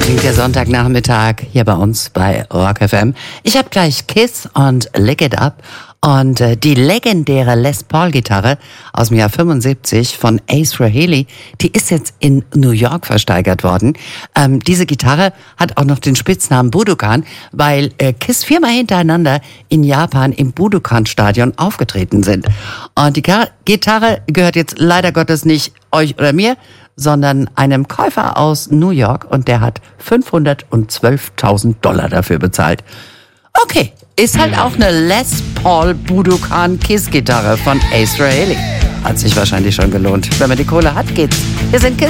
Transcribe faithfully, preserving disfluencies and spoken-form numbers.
klingt der Sonntagnachmittag hier bei uns bei Rock F M. Ich habe gleich Kiss und Lick It Up und äh, die legendäre Les Paul-Gitarre aus dem Jahr fünfundsiebzig von Ace Frehley, die ist jetzt in New York versteigert worden. Ähm, diese Gitarre hat auch noch den Spitznamen Budokan, weil äh, Kiss viermal hintereinander in Japan im Budokan-Stadion aufgetreten sind. Und die Ka- Gitarre gehört jetzt leider Gottes nicht euch oder mir, sondern einem Käufer aus New York, und der hat fünfhundertzwölftausend Dollar dafür bezahlt. Okay, ist halt auch eine Les Paul Budokan Kiss Gitarre von Ace Frehley. Hat sich wahrscheinlich schon gelohnt. Wenn man die Kohle hat, geht's. Wir sind Kiss.